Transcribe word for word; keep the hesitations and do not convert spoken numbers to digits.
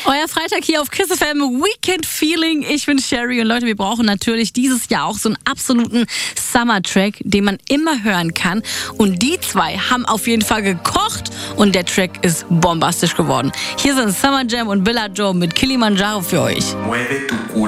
Euer Freitag hier auf Kiss F M, Weekend Feeling. Ich bin Sherry und Leute, wir brauchen natürlich dieses Jahr auch so einen absoluten Summer-Track, den man immer hören kann. Und die zwei haben auf jeden Fall gekocht und der Track ist bombastisch geworden. Hier sind Summer Jam und Bella Joe mit Kilimanjaro für euch.